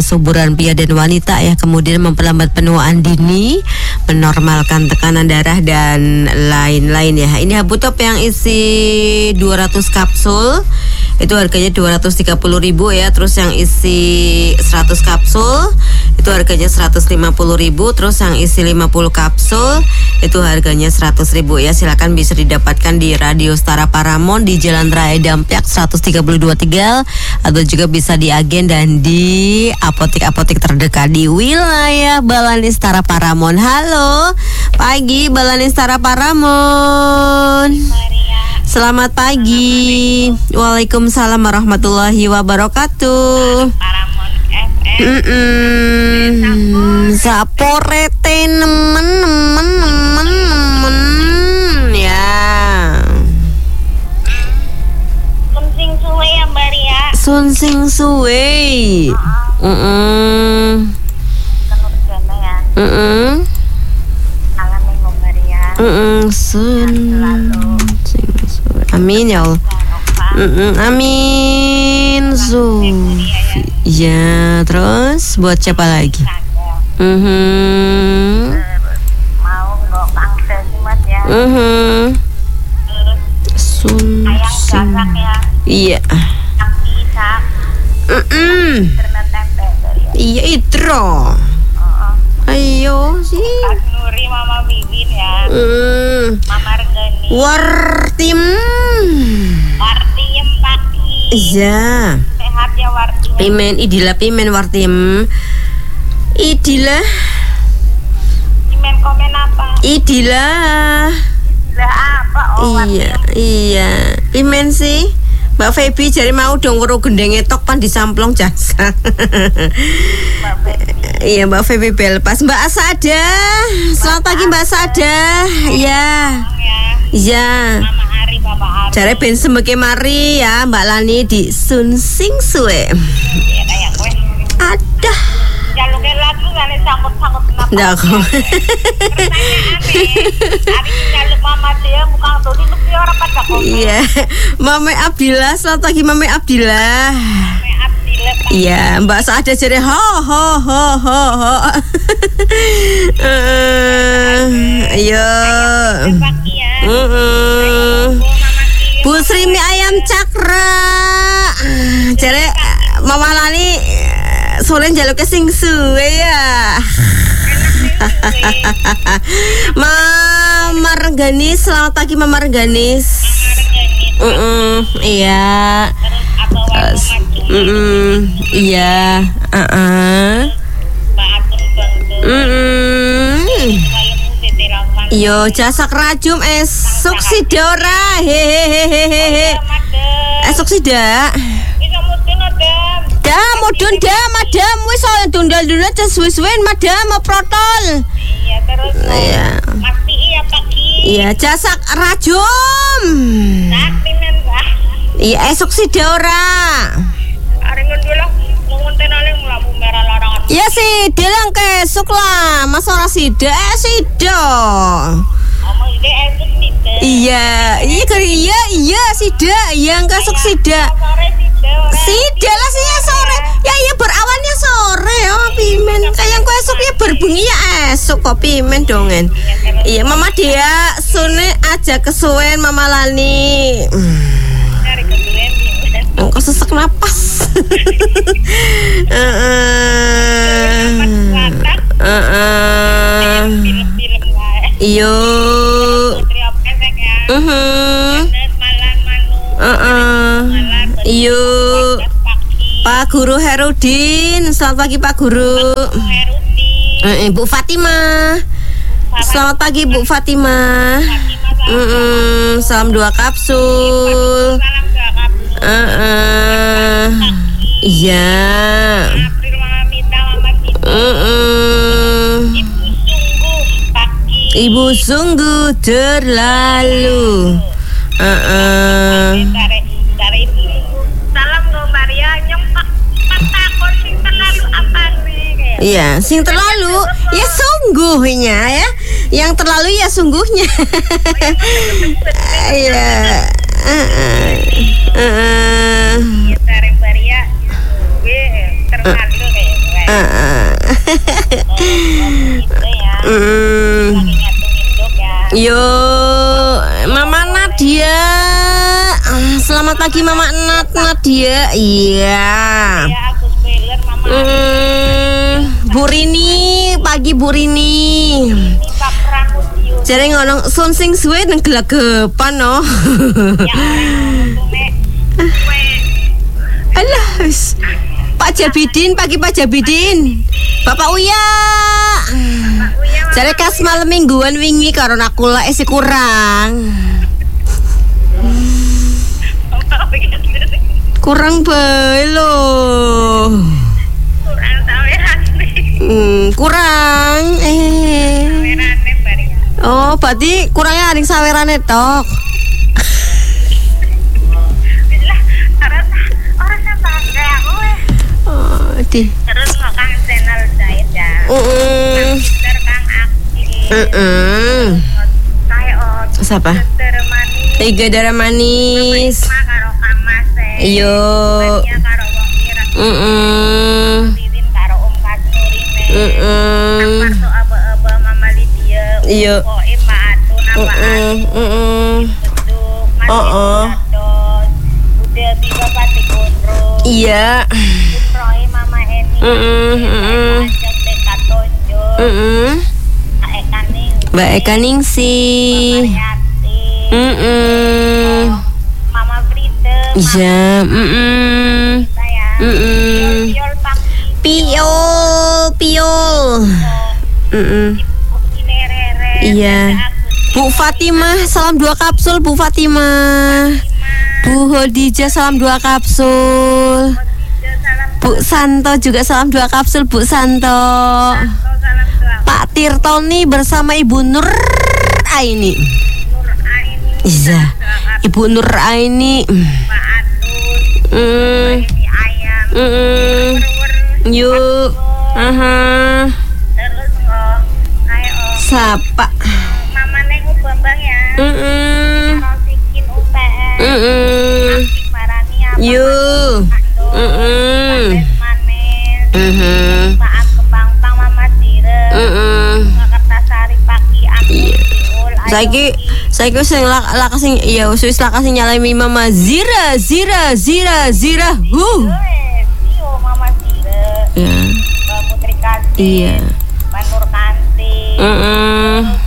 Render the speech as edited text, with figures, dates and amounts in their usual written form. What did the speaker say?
kesuburan pria dan wanita ya, kemudian memperlambat penuaan dini, menormalkan tekanan darah dan lain-lain ya. Ini Habutop yang isi 200 kapsul itu harganya 230.000 ya. Terus yang isi 100 kapsul itu harganya 150.000. Terus yang isi 50 kapsul itu harganya 100.000 ya. Silakan bisa didapatkan di Radio Setara Paramount di Jalan Raya Dampyak 132 Tegal, atau juga bisa di agen dan di apotek-apotek terdekat di wilayah Balani Setara Paramount. Halo, pagi Balani Setara Paramount. Selamat pagi. Waalaikumsalam warahmatullahi wabarakatuh. Paramount FM. Sapore nemen ya. Sunsing suwe ya Mbak Ria. Sunsing suwe. Kenur jana ya. Alam minggu Mbak Ria. Sunsing suwe. Amin ya Allah. Amin. Ya, terus buat siapa lagi? Mau nggak bangsa sih Mas ya. Ayam gasak ya. Iya. Yang isak. Internet tempe Mbak Ria. Iya itro. Ayo sih. Kak Nuri, Mama Bibin ya. Mama Regani. Wartim. Wartiem pagi. Iya. Sehat ya Wartiem. Pimen Idila pimen Wartim. Idila. Pimen komen apa? Idila. Istilah apa? Oh Iya, Wartiem. iya. Pimen sih. Mbak Feby jari mau dong weruh gendeng etok pan disamplong jasa. Mbak Feby. Iya Mbak Feby Belpas. Mbak Asada. Selamat pagi Mbak Asada. Iya. Iya. Mama Ari, Bapak Ari. Jare ben semeke mari ya Mbak Lani di Sunsing Suwe. Iya kayak gue. Adah. Jaluknya lagu gane sangkut-sangkut kenapa? Ndak kok. Ari jaluk Mama dia bukan tuh di mesti orang pada komen. Iya. Mame Abdillah, selamat pagi Mame Abdillah. Mame Abdillah. Iya, Mbak Saada jare ho. Ayo. Pagi ya. Bu Sri mie ayam cakra. Jare Mama Lani sore njaluk sing suwe ya. Mama Reganis, selamat pagi Mama Reganis. Iya. Terus apa warung Iya. Mbak Atur bantu. Yo jasak rajum esok sidora. Hehehehe. Esok sidak. Bisa mungkin ada. Mudun madam wis tundal-tundal suwe-suwen madam mau protol. Iya terus. Iya. Mati ya pagi. Iya jasak rajum. Pimen Mbak. Iya esok sidora. Ari ngendula ngonten ale lampu merah larangan. Ya sih, delang kesuk lah. Mas ora sida, sida. Oma ide esuk sida. Iya sida, yang kesuk sida. Sore sida. Sida lah sih sore. Ya iya berawannya sore oh pimen. Kayak kue esuk ya berbengi ya esuk kok pimen dongen. Iya Mama dia sune aja kesuwen Mama Lani. Dari kedulen. Kok sesek napas. Film-film wae. Iyo. Putri Opesek ya. Nes Malan Manu. Malan. Iyo. Pagi. Pak Guru Herudin, selamat pagi Pak Guru. Herudi. Bu Fatimah. Selamat pagi Bu Fatimah. Salam 2 kapsul. Salam gak kamu. Iya. April Mama Mita, Mama Titi. Ibu sungguh Ibu sungguh pagi. terlalu. Dari ibu. Salam go Maria nyong patakon sing terlalu apa nih? Iya, sing terlalu ya sungguhnya ya. Yang terlalu ya sungguhnya. Iya. Dari Maria gue terlalu kayak Gitu ya. Lagi nyatung induk ya. Yo, Mama Nadia. Selamat pagi Mama Nadia. Iya. Ya aku spoiler Mama. Bu Rini, pagi Bu Rini. Ini Pak Pramudio. Jare ngono sun sing suwe nang gelagapan no. Ya orang untuk nek. Alah, wis. Pak Jabidin, pagi Pak Jabidin. Bapak Uya. Jare kas malam mingguan wingi karo nakula isi kurang. Kurang bae lho. Kurang saweran nih. Kurang. Sawerane bareng. Oh, berarti kurangnya aring sawerane tok. Lah, orang sampai aku. Oh, di. Terus kok Kang channel Zaid ya. Mister Kang Aki. Kayak Siapa? Manis. Tiga darah manis. Karo Kang Mas. Iyo. Mania karo wong mireng. Wiwin karo Om Kasnurine. Parto aba-aba Mama Lydia. Iyo. Pokoke Mbak Atun apa Beduk. Mas Dados. Udah bisa Batik Gondro. Iya. Roy Mama Eni. Ajak Deka Tonjol. Mbak Eka Ningsih. Mama Bride. Iya. Piol Paki. Piol. Rere. Iya. Bu Fatimah, salam 2 kapsul Bu Fatimah. Bu Hodijah, salam 2 kapsul. Bu Santo juga salam 2 kapsul Bu Santo. Pak Tirtoni bersama Ibu Nur Aini. Iya. Ibu Nur Aini. Pak Atun. Yuk. Terus kok kayak Sapa. Mama Neng Bambang ya. Karo Sikin UPN. Marani apa? Yuk. Manes. Maaf Kembang-Pang Mama Sire. Kertasari Paki aku Siul. Saiki sing lak sing ya wis lak sing nyalami Mama Zira. Tio Mama Sire. Ya. Mbak Putri Kasih. Iya. Mbak Nur Kanti.